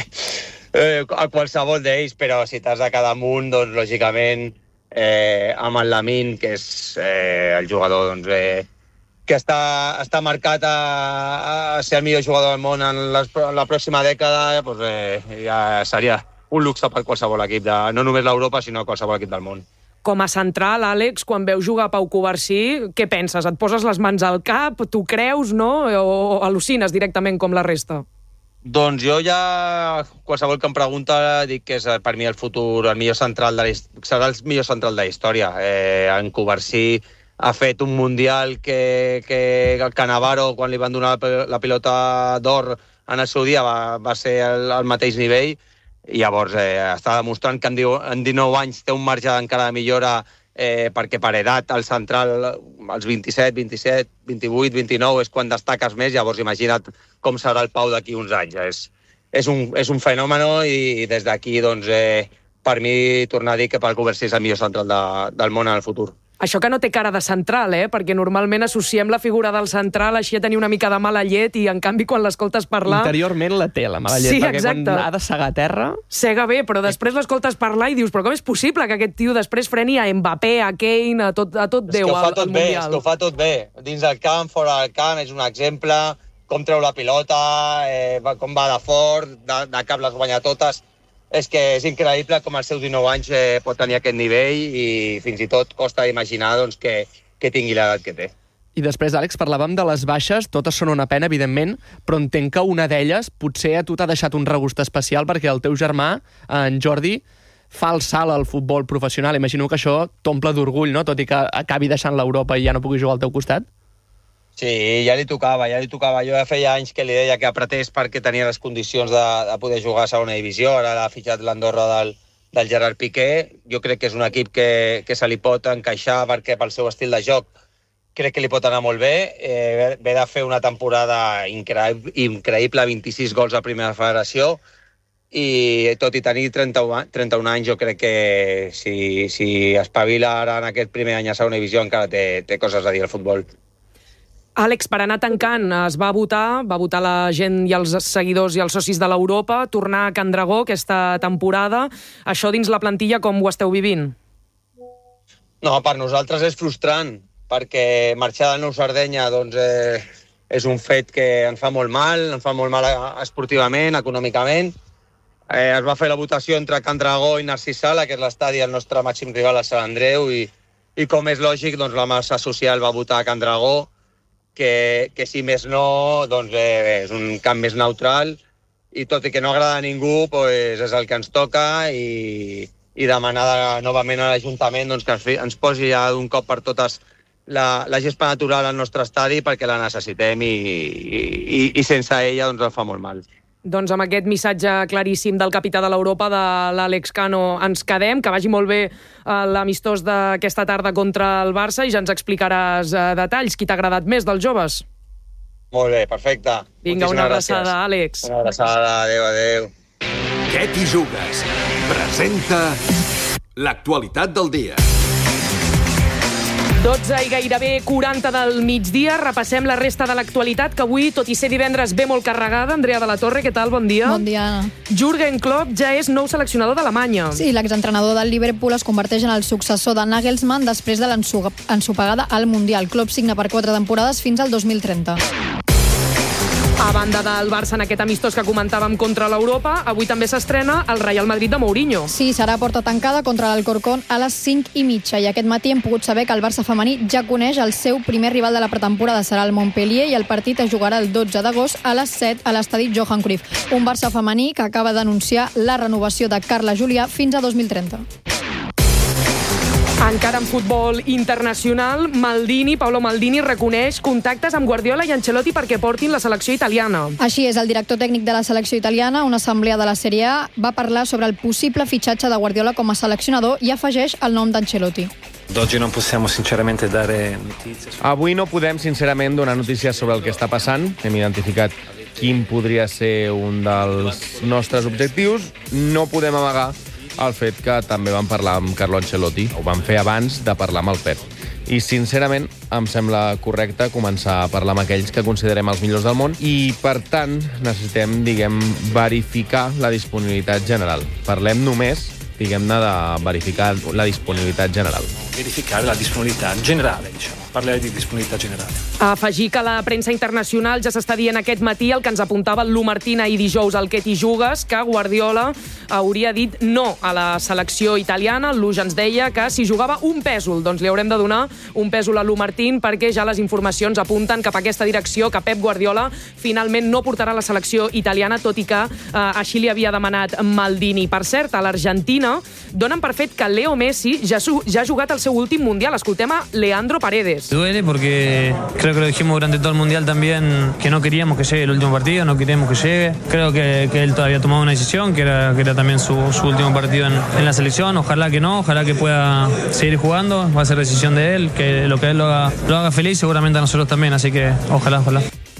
eh, a qualsevol d'ells, però si t'has de quedar amunt, doncs lògicament eh, amb el Lamine, que és eh, el jugador doncs, eh, que està, està marcat a, a ser el millor jugador del món en la, en la pròxima dècada, doncs, eh, ja seria un luxe per qualsevol equip, de, no només l'Europa, sinó qualsevol equip del món. Com a central, Àlex, quan veus jugar Pau Covarsí, què penses? Et poses les mans al cap, tu creus, no? O, o al·lucines directament com la resta? Doncs jo ja, qualsevol que em pregunta, dic que és per mi el futur, el millor central de la, serà el millor central de la història. Eh, en Covarsí ha fet un mundial que, que el Cannavaro, quan li van donar la pilota d'or en el seu dia, va, va ser el, el mateix nivell, i llavors eh, està demostrant que en, en dinou anys té un marge encara de millora eh, perquè per edat el central als vint-i-set, vint-i-set, vint-i-vuit, vint-i-nou és quan destaques més, llavors imagina't com serà el Pau d'aquí uns anys. És, és, un, és un fenomen i, i des d'aquí doncs, eh, per mi tornar a dir que Pau Covarsí és el millor central de, del món en el futur. Això que no té cara de central, eh? Perquè normalment associem la figura del central així a tenir una mica de mala llet i, en canvi, quan l'escoltes parlar... Interiorment la té, la mala llet, sí, perquè exacte. Quan ha de segar a terra... Sega bé, però després l'escoltes parlar i dius però com és possible que aquest tio després freni a Mbappé, a Kane, a tot, a tot Déu al, al bé, Mundial? És que ho fa tot bé. Dins del camp, fora del camp, és un exemple, com treu la pilota, eh, com va de fort, de, de cap les guanya totes... És que és increïble com als seus dinou anys eh, pot tenir aquest nivell i fins i tot costa imaginar doncs, que, que tingui l'edat que té. I després, Àlex, parlàvem de les baixes, totes són una pena, evidentment, però entenc que una d'elles potser a tu t'ha deixat un regust especial perquè el teu germà, en Jordi, fa el salt al futbol professional. Imagino que això t'omple d'orgull, no? Tot i que acabi deixant l'Europa i ja no pugui jugar al teu costat. Sí, ja li tocava, ja li tocava. Jo ja feia anys que li deia que apretés perquè tenia les condicions de, de poder jugar a segona divisió. Ara l'ha fitxat l'Andorra del, del Gerard Piqué. Jo crec que és un equip que, que se li pot encaixar perquè pel seu estil de joc crec que li pot anar molt bé. Eh, ve de fer una temporada increïble, increïble, vint-i-sis gols a primera federació, i tot i tenir trenta-un anys, jo crec que si, si espavila ara en aquest primer any a segona divisió encara té, té coses a dir al futbol. Àlex, per anar tancant, es va votar, va votar la gent i els seguidors i els socis de l'Europa, tornar a Can Dragó aquesta temporada. Això dins la plantilla, com ho esteu vivint? No, per nosaltres és frustrant, perquè marxar del Nou Sardenya doncs, eh, és un fet que ens fa molt mal, ens fa molt mal esportivament, econòmicament. Eh, es va fer la votació entre Can Dragó i Narcís Sala, que és l'estadi del nostre màxim rival a Sant Andreu, i, i com és lògic, doncs, la massa social va votar a Can Dragó, que, que si més no, doncs, eh, és un camp més neutral, i tot i que no agrada a ningú, doncs, és el que ens toca, i, i demanar de, novament a l'Ajuntament doncs, que ens, ens posi ja d'un cop per totes la, la gespa natural al nostre estadi, perquè la necessitem i, i, i sense ella doncs, el fa molt mal. Doncs amb aquest missatge claríssim del capità de l'Europa, de l'Àlex Cano, ens quedem. Que vagi molt bé l'amistós d'aquesta tarda contra el Barça i ja ens explicaràs detalls. Qui t'ha agradat més dels joves? Molt bé, perfecte. Vinga, una abraçada, Àlex. Una abraçada, adéu, adéu. Què t'hi jugues? Presenta l'actualitat del dia. dotze i gairebé quaranta del migdia. Repassem la resta de l'actualitat, que avui, tot i ser divendres, ve molt carregada. Andrea de la Torre, què tal? Bon dia. Bon dia, Anna. Jürgen Klopp ja és nou seleccionador d'Alemanya. Sí, l'exentrenador del Liverpool es converteix en el successor de Nagelsmann després de l'ensopegada al Mundial. Klopp signa per quatre temporades fins al dos mil trenta. A banda del Barça en aquest amistós que comentàvem contra l'Europa, avui també s'estrena el Real Madrid de Mourinho. Sí, serà porta tancada contra l'Alcorcón a les cinc i mitja. I aquest matí hem pogut saber que el Barça femení ja coneix el seu primer rival de la pretemporada. Serà el Montpellier i el partit es jugarà el dotze d'agost a les set a l'estadi Johan Cruyff. Un Barça femení que acaba d'anunciar la renovació de Carla Julià fins a dos mil trenta. Encara en futbol internacional, Maldini, Paolo Maldini, reconeix contactes amb Guardiola i Ancelotti perquè portin la selecció italiana. Així és, el director tècnic de la selecció italiana, una assemblea de la Sèrie A, va parlar sobre el possible fitxatge de Guardiola com a seleccionador i afegeix el nom d'Ancelotti. Oggi non possiamo sinceramente dare notizie. Avui no podem sincerament donar notícies sobre el que està passant. Hem identificat quin podria ser un dels nostres objectius. No podem amagar el fet que també vam parlar amb Carlo Ancelotti. Ho vam fer abans de parlar amb el Pep. I, sincerament, em sembla correcte començar a parlar amb aquells que considerem els millors del món i, per tant, necessitem, diguem, verificar la disponibilitat general. Parlem només, diguem-ne, de verificar la disponibilitat general. Verificare la disponibilitat generale, diciamo. Parlaré di disponibilitat generale. Afegir que la premsa internacional ja s'està dient aquest matí el que ens apuntava el Lu Martín ahir dijous al Què t'hi jugues, que Guardiola hauria dit no a la selecció italiana. El Lu ja ens deia que si jugava un pèsol, doncs li haurem de donar un pèsol a Lu Martín, perquè ja les informacions apunten cap a aquesta direcció, que Pep Guardiola finalment no portarà la selecció italiana, tot i que eh, així li havia demanat Maldini. Per cert, a l'Argentina donen per fet que Leo Messi ja, ja ha jugat el seu últim Mundial. Escoltem a Leandro Paredes. Duele porque creo que lo dijimos durante todo el Mundial también, que no queríamos que llegue el último partido, no queríamos que llegue. Creo que, que él todavía tomado una decisión, que era, que era también su, su último partido en, en la selección. Ojalá que no, ojalá que pueda seguir jugando. Va a ser decisión de él, que lo que él lo haga, lo haga feliz, seguramente a nosotros también. Así que ojalá, ojalá.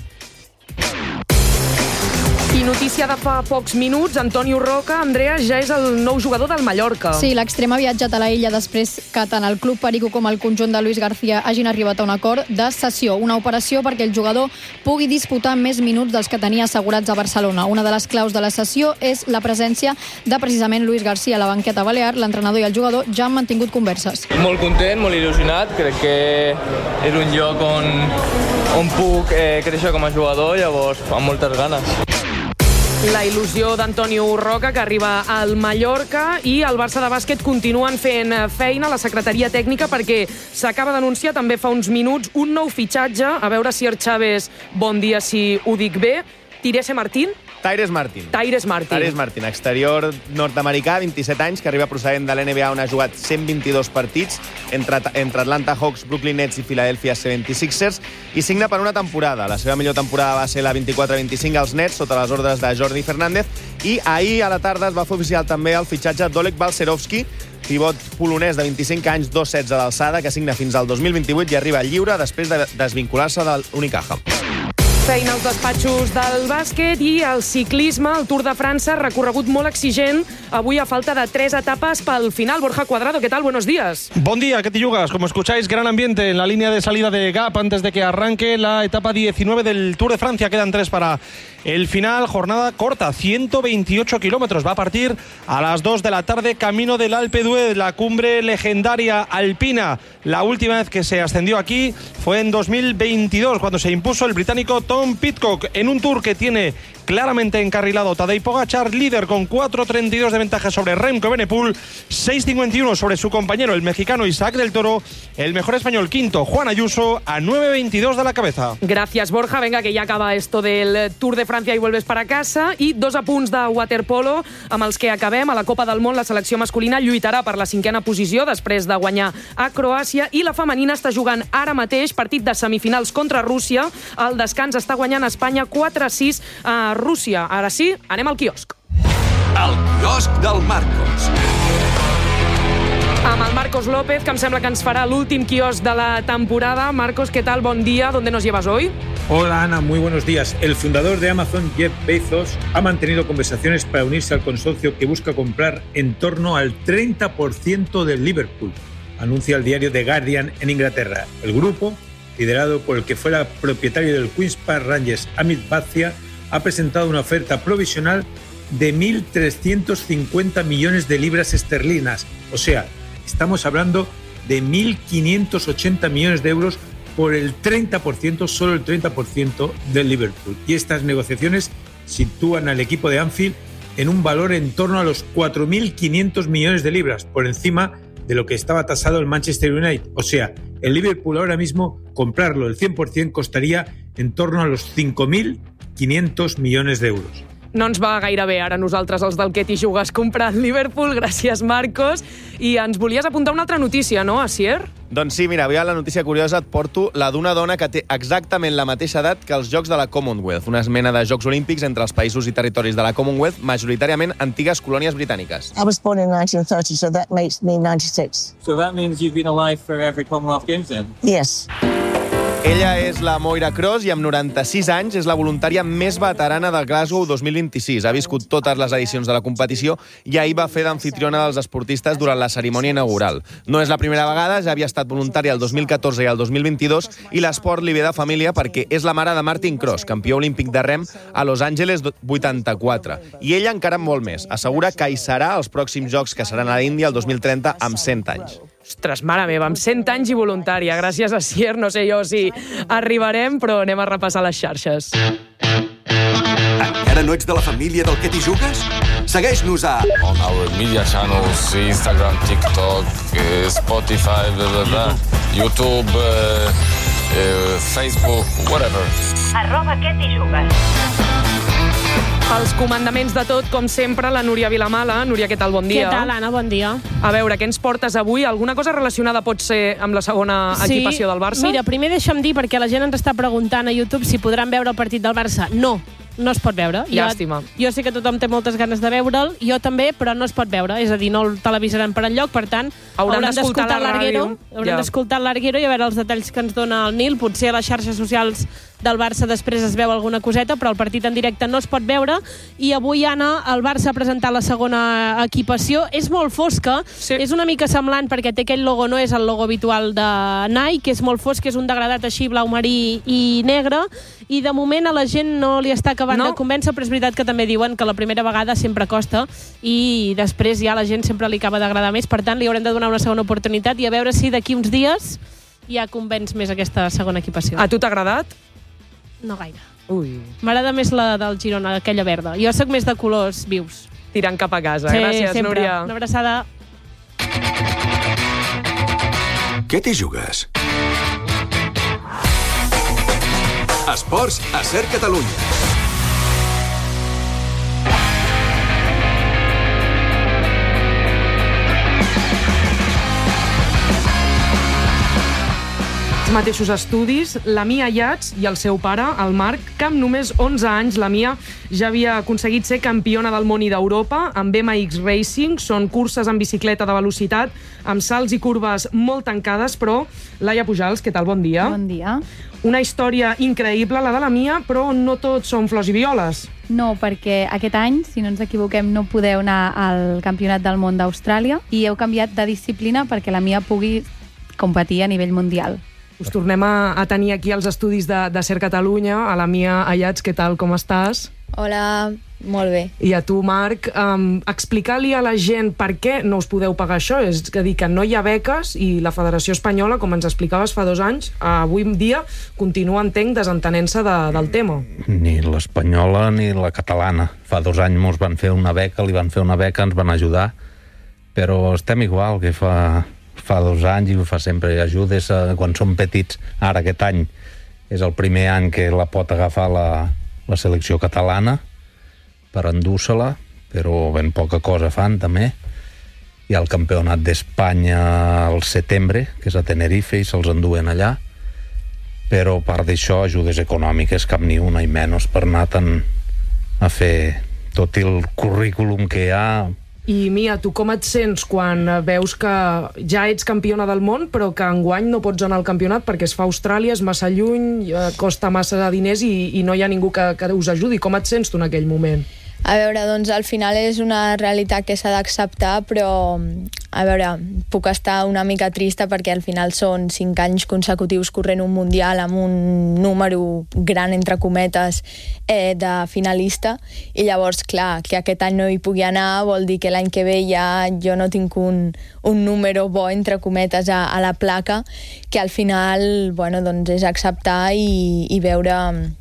I notícia de fa pocs minuts, Antonio Roca, Andrea, ja és el nou jugador del Mallorca. Sí, l'extrem ha viatjat a la illa després que tant el Club Perico com el conjunt de Luis García hagin arribat a un acord de cessió. Una operació perquè el jugador pugui disputar més minuts dels que tenia assegurats a Barcelona. Una de les claus de la cessió és la presència de precisament Luis García a la banqueta balear. L'entrenador i el jugador ja han mantingut converses. Molt content, molt il·lusionat. Crec que és un lloc on, on puc eh, créixer com a jugador, llavors amb moltes ganes. La il·lusió d'Antonio Roca, que arriba al Mallorca, i el Barça de bàsquet continuen fent feina a la secretaria tècnica perquè s'acaba d'anunciar també fa uns minuts un nou fitxatge. A veure si Chávez, bon dia si ho dic bé. Tyrese Martín? Tyrese Martín. Tyrese Martín. Tyrese Martín, exterior nord-americà, vint-i-set anys, que arriba procedent de l'N B A, on ha jugat cent vint-i-dos partits entre, entre Atlanta Hawks, Brooklyn Nets i Philadelphia seventy-sixers, i signa per una temporada. La seva millor temporada va ser la vint-i-quatre vint-i-cinc als Nets, sota les ordres de Jordi Fernández, i ahir a la tarda es va fer oficial també el fitxatge d'Oleg Balcerovski, pivot polonès de vint-i-cinc anys, dos setze d'alçada, que signa fins al dos mil vint-i-vuit i arriba lliure després de desvincular-se de l'Unicaja. Feina als despatxos del bàsquet i el ciclisme, el Tour de França, recorregut molt exigent, avui a falta de tres etapes pel final. Borja Cuadrado, ¿qué tal? Buenos días. Buen día, ¿qué te yugas? Como escucháis, gran ambiente en la línea de salida de Gap antes de que arranque la etapa diecinueve del Tour de Francia. Quedan tres para el final, jornada corta, ciento veintiocho kilómetros. Va a partir a las dos de la tarde, camino del Alpe d'Huez, la cumbre legendaria alpina. La última vez que se ascendió aquí fue en dos mil veintidós, cuando se impuso el británico Tom Pidcock en un Tour que tiene claramente encarrilado Tadej Pogačar, líder con cuatro treinta y dos de ventaja sobre Remco Evenepoel, seis cincuenta y uno sobre su compañero el mexicano Isaac del Toro, el mejor español quinto Juan Ayuso a nueve veintidós de la cabeza. Gracias, Borja. Venga, que ya acaba esto del Tour de Francia y vuelves para casa. I dos apunts de waterpolo amb els que acabem. A la Copa del Món la selecció masculina lluitarà per la cinquena posició després de guanyar a Croàcia i la femenina està jugant ara mateix partit de semifinals contra Rússia. Al descans està guanyant Espanya quatre a sis a Rússia. Ara sí, anem al quiosc. El quiosc del Marcos. Amb el Marcos López, que em sembla que ens farà l'últim quiosc de la temporada. Marcos, ¿qué tal? Bon día. ¿Dónde nos llevas hoy? Hola, Ana. Muy buenos días. El fundador de Amazon, Jeff Bezos, ha mantenido conversaciones para unirse al consorcio que busca comprar en torno al treinta por ciento del Liverpool, anuncia el diario The Guardian en Inglaterra. El grupo, liderado por el que fuera propietario del Queen's Park Rangers, Amit Bhatia, ha presentado una oferta provisional de mil trescientos cincuenta millones de libras esterlinas. O sea, estamos hablando de mil quinientos ochenta millones de euros por el treinta por ciento, solo el treinta por ciento del Liverpool. Y estas negociaciones sitúan al equipo de Anfield en un valor en torno a los cuatro mil quinientos millones de libras, por encima de lo que estaba tasado el Manchester United. O sea, el Liverpool ahora mismo, comprarlo el cien por ciento costaría en torno a los cinco mil quinientos millones de euros. No ens va gaire bé ara nosaltres, els del Que t'hi jugues, comprant Liverpool. Gràcies, Marcos. I ens volies apuntar una altra notícia, no, Asier? Doncs sí, mira, avui a la notícia curiosa et porto la d'una dona que té exactament la mateixa edat que els Jocs de la Commonwealth, una mena de Jocs Olímpics entre els països i territoris de la Commonwealth, majoritàriament antigues colònies britàniques. I was born in nineteen thirty, so that makes me ninety-six. So that means you've been alive for every Commonwealth Games then? Yes. Ella és la Moira Cross i amb noranta-sis anys és la voluntària més veterana de Glasgow dos mil vint-i-sis. Ha viscut totes les edicions de la competició i ahir va fer d'anfitriona dels esportistes durant la cerimònia inaugural. No és la primera vegada, ja havia estat voluntària el dos mil catorze i el dos mil vint-i-dos i l'esport li ve de família perquè és la mare de Martin Cross, campió olímpic de rem a Los Angeles vuitanta-quatre. I ella encara molt més. Assegura que hi serà als pròxims Jocs que seran a l'Índia el dos mil trenta amb cent anys. Ostres, mare meva, amb cent anys i voluntària. Gràcies, Asier. No sé jo si arribarem, però anem a repassar les xarxes. Encara no ets de la família del Que t'hi jugues? Segueix-nos a... On our media channels, Instagram, TikTok, uh, Spotify, blah, blah, blah, YouTube, uh, uh, Facebook, whatever. Arroba Que t'hi jugues. Els comandaments de tot, com sempre, la Núria Vilamala. Núria, què tal? Bon dia. Què tal, Anna? Bon dia. A veure, què ens portes avui? Alguna cosa relacionada pot ser amb la segona sí. equipació del Barça? Mira, primer deixa'm dir, perquè la gent ens està preguntant a YouTube si podran veure el partit del Barça. No, no es pot veure. Llàstima. Jo, jo sé que tothom té moltes ganes de veure'l, jo també, però no es pot veure. És a dir, no el televisaran per enlloc, per tant, hauran d'escoltar l'Arguero, hauran d'escoltar l'Arguero i a veure els detalls que ens dona el Nil. Potser a les xarxes socials del Barça després es veu alguna coseta, però el partit en directe no es pot veure. I avui, Anna, el Barça ha presentat la segona equipació. És molt fosca, sí. És una mica semblant perquè té aquell logo, no és el logo habitual de Nike, que és molt fosc, és un degradat així blau marí i negre, i de moment a la gent no li està acabant no. de convèncer, però és veritat que també diuen que la primera vegada sempre costa i després ja la gent sempre li acaba d'agradar més, per tant li haurem de donar una segona oportunitat i a veure si d'aquí uns dies ja convenç més aquesta segona equipació. A tu t'ha agradat? No gaire. Ui. M'agrada més la del Girona, aquella verda. Jo soc més de colors vius. Tirant cap a casa. Sí, gràcies, sempre. Núria. Una abraçada. Què t'hi jugues? Esports a Ser Catalunya. Mateixos estudis, la Mia Yats i el seu pare, el Marc, que amb només onze anys la Mia ja havia aconseguit ser campiona del món i d'Europa amb M X Racing. Són curses en bicicleta de velocitat, amb salts i curves molt tancades, però Laia Pujals, què tal? Bon dia. Bon dia. Una història increïble, la de la Mia, però no tots són flors i violes. No, perquè aquest any, si no ens equivoquem, no podeu anar al Campionat del Món d'Austràlia i heu canviat de disciplina perquè la Mia pugui competir a nivell mundial. Us tornem a, a tenir aquí als estudis de, de Ser Catalunya. A la Mia Ayats, què tal, com estàs? Hola, molt bé. I a tu, Marc, um, explicar-li a la gent per què no us podeu pagar això. És a dir, que no hi ha beques i la Federació Espanyola, com ens explicaves fa dos anys, avui en dia continua, entenc, desentenent-se de, del tema. Ni l'espanyola ni la catalana. Fa dos anys mos van fer una beca, li van fer una beca, ens van ajudar, però estem igual que fa... fa dos anys i ho fa sempre, ajudes a, quan som petits. Ara aquest any és el primer any que la pot agafar la, la selecció catalana per endur-se-la, però ben poca cosa fan també. Hi ha el campionat d'Espanya al setembre, que és a Tenerife, i se'ls enduen allà, però a part d'això, ajudes econòmiques cap ni una i menys per anar tan a fer tot el currículum que hi ha. I, Mia, tu com et sents quan veus que ja ets campiona del món, però que enguany no pots anar al campionat perquè es fa a Austràlia, és massa lluny, costa massa diners i, i no hi ha ningú que, que us ajudi? Com et sents tu en aquell moment? A veure, doncs al final és una realitat que s'ha d'acceptar, però a veure, puc estar una mica trista perquè al final són cinc anys consecutius corrent un mundial amb un número gran, entre cometes, eh, de finalista, i llavors, clar, que aquest any no hi pugui anar vol dir que l'any que ve ja jo no tinc un, un número bo, entre cometes, a, a la placa, que al final, bueno, doncs és acceptar i, i veure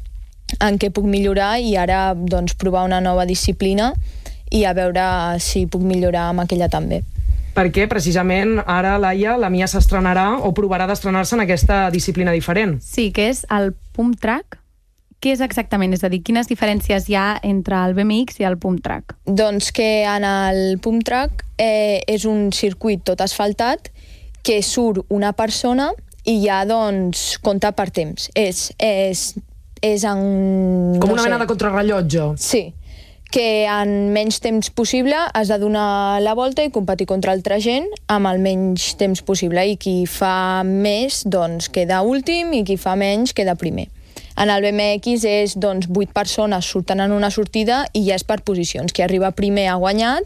en què puc millorar i ara doncs, provar una nova disciplina i a veure si puc millorar amb aquella també. Perquè precisament ara, Laia, la Mia s'estrenarà o provarà d'estrenar-se en aquesta disciplina diferent. Sí, que és el pump track. Què és exactament? És a dir, quines diferències hi ha entre el B M X i el pump track? Doncs que en el pump track eh, és un circuit tot asfaltat que surt una persona i ja doncs compta per temps. És... és és en... Com no una sé, mena de contrarrellotge. Sí, que en menys temps possible has de donar la volta i competir contra altra gent amb el menys temps possible, i qui fa més doncs queda últim i qui fa menys queda primer. En el B M X és doncs vuit persones surten en una sortida i ja és per posicions. Qui arriba primer ha guanyat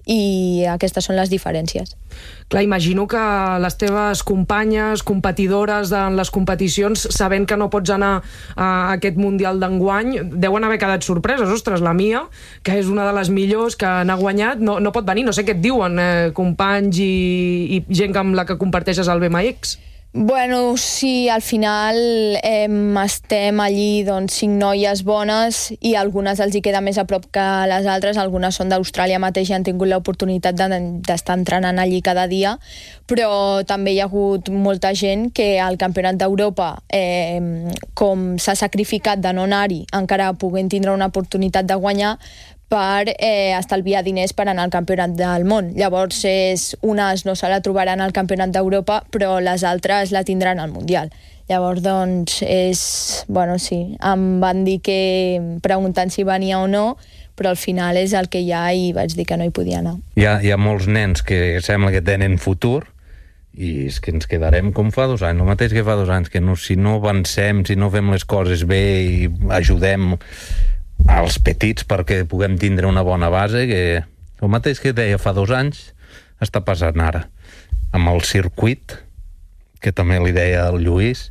i aquestes són les diferències. Clar, imagino que les teves companyes, competidores en les competicions, sabent que no pots anar a aquest Mundial d'enguany, deuen haver quedat sorpreses. Ostres, la Mia, que és una de les millors, que n'ha guanyat, no, no pot venir. No sé què et diuen, eh, companys i, i gent amb la que comparteixes el B M X. Bueno, sí, al final eh, estem allí doncs, cinc noies bones i algunes els hi queda més a prop que les altres. Algunes són d'Austràlia mateix i han tingut l'oportunitat d'estar entrenant allí cada dia, però també hi ha hagut molta gent que al Campionat d'Europa, eh, com s'ha sacrificat de no anar-hi, encara puguin tindre una oportunitat de guanyar per eh, estalviar diners per anar al Campionat del Món. Llavors, és, unes no se la trobaran al Campionat d'Europa, però les altres la tindran al Mundial. Llavors, doncs, és... Bueno, sí, em van dir que preguntant si venia o no, però al final és el que hi ha i vaig dir que no hi podia anar. Hi ha, hi ha molts nens que sembla que tenen futur i és que ens quedarem com fa dos anys, el mateix que fa dos anys, que no, si no avancem, si no fem les coses bé i ajudem als petits perquè puguem tindre una bona base, que el mateix que deia fa dos anys està passant ara amb el circuit, que també li deia el Lluís,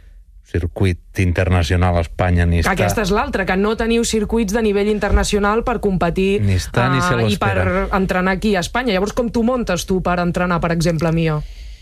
circuit internacional a Espanya ni està. Aquesta és l'altra, que no teniu circuits de nivell internacional per competir ni està, ni se i per entrenar aquí a Espanya. Llavors, com t'ho muntes tu per entrenar, per exemple, Mia?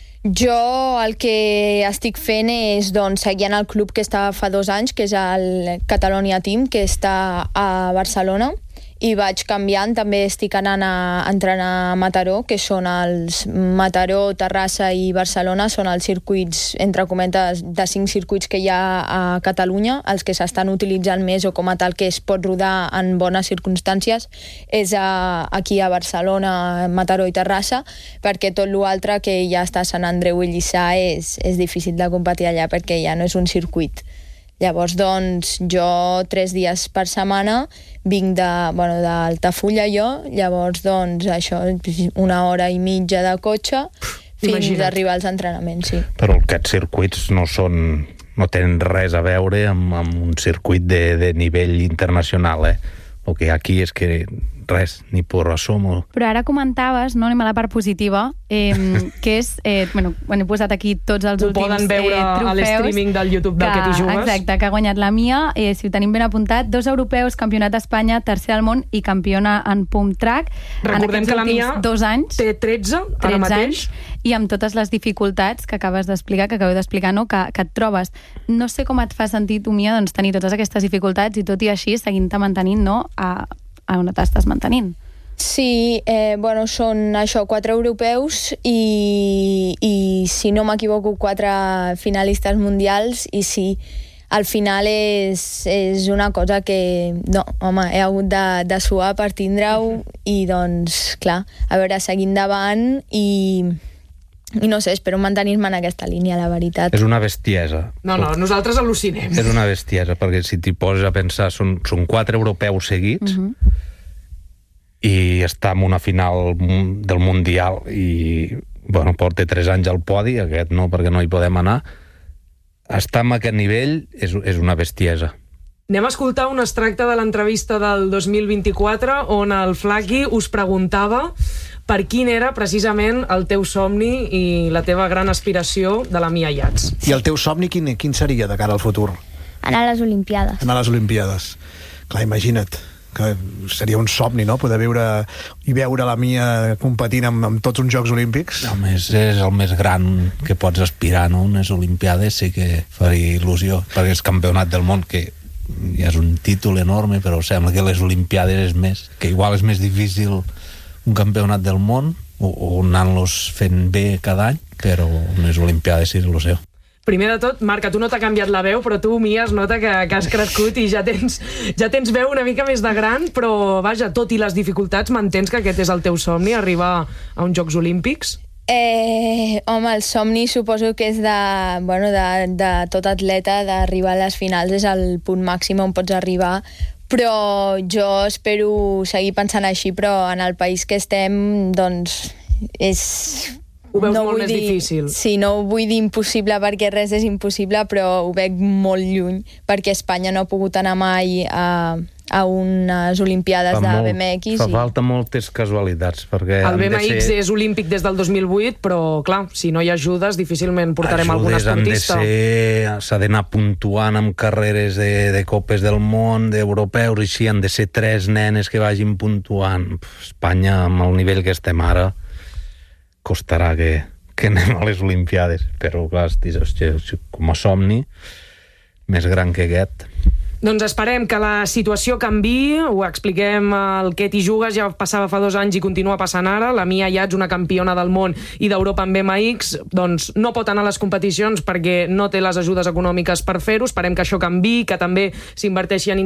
Jo el que estic fent és doncs, seguir en el club que està fa dos anys, que és el Catalonia Team, que està a Barcelona, i vaig canviant. També estic anant a entrenar a Mataró, que són els Mataró, Terrassa i Barcelona, són els circuits, entre cometes, de cinc circuits que hi ha a Catalunya, els que s'estan utilitzant més o com a tal que es pot rodar en bones circumstàncies, és a, aquí a Barcelona, Mataró i Terrassa, perquè tot l'altre que ja està a Sant Andreu i Lliçà és, és difícil de competir allà perquè ja no és un circuit. Llavors, doncs, jo tres dies per setmana vinc de, bueno, d'Altafulla jo, llavors, doncs, això, una hora i mitja de cotxe fins a arribar als entrenaments, sí. Però aquests circuits no són no tenen res a veure amb, amb un circuit de, de nivell internacional, eh? El que aquí és que res, ni por asomo. Però ara comentaves, no, anem a la part positiva, eh, que és, eh, bueno, he posat aquí tots els Ho últims poden veure eh, trofeus. a l'streaming del YouTube del que t'hi jugues. Exacte, que ha guanyat la Mia, eh, si ho tenim ben apuntat, dos europeus, campionat d'Espanya, tercer al món i campiona en pump track. Recordem que la Mia dos anys, té tretze, ara mateix. Anys, i amb totes les dificultats que acabes d'explicar, que acabeu d'explicar, no? que, que et trobes. No sé com et fa sentir tu, Mia, doncs, tenir totes aquestes dificultats i tot i així seguint-te mantenint, no?, a, a on t'estàs mantenint. Sí, eh, bueno, són això, quatre europeus i, i si no m'equivoco, quatre finalistes mundials, i sí, al final és, és una cosa que, no, home, he hagut de, de suar per tindre-ho i doncs, clar, a veure, seguir endavant i, i no sé, espero mantenir-me en aquesta línia, la veritat. És una bestiesa. No, no, nosaltres al·lucinem. És una bestiesa, perquè si t'hi poses a pensar, són, són quatre europeus seguits, uh-huh. i està en una final del Mundial i, bueno, porta tres anys al podi, aquest no, perquè no hi podem anar. Estar en aquest nivell és, és una bestiesa. Anem a escoltar un extracte de l'entrevista del dos mil vint-i-quatre on el Flaqui us preguntava per quin era precisament el teu somni i la teva gran aspiració de la Mia Yachts. I el teu somni quin, quin seria de cara al futur? Anar a les Olimpiades. Anar a les Olimpiades. Clar, imagina't, que seria un somni, no?, poder viure i veure la Mia competint amb, amb tots uns Jocs Olímpics. A més, és el més gran que pots aspirar, no? Unes Olimpiades sí que faria il·lusió, perquè és campionat del món, que ja és un títol enorme, però sembla que les Olimpiades és més, que igual és més difícil un campionat del món, o, o anant-los fent bé cada any, però unes Olimpiades és il·lusió. Primer de tot, Marc, tu no t'ha canviat la veu, però tu, Mia, es nota que, que has crescut i ja tens, ja tens veu una mica més de gran, però, vaja, tot i les dificultats, m'entens que aquest és el teu somni, arribar a uns Jocs Olímpics? Eh, home, el somni suposo que és de, bueno, de, de tot atleta, d'arribar a les finals, és el punt màxim on pots arribar, però jo espero seguir pensant així, però en el país que estem, doncs, és... Ho veus no molt més dir, difícil. Sí, no ho vull dir impossible perquè res és impossible, però ho veig molt lluny, perquè Espanya no ha pogut anar mai a, a unes Olimpiades fa de molt, B M X. Fa i... falta moltes casualitats, perquè... El B M X ser... és olímpic des del dos mil vuit, però, clar, si no hi ha ajudes, difícilment portarem algun esportista. S'ha d'anar puntuant amb carreres de, de Copes del Món, d'europeus, i així han de ser tres nenes que vagin puntuant. Espanya, amb el nivell que estem ara, costarà que, que anem a les Olimpiades, però clar, hòstia, com a somni més gran que aquest. Doncs esperem que la situació canviï, ho expliquem al que t'hi jugues, ja passava fa dos anys i continua passant ara, la Mia Yachts, una campiona del món i d'Europa en B M X, doncs no pot anar a les competicions perquè no té les ajudes econòmiques per fer-ho, esperem que això canviï, que també s'inverteixi en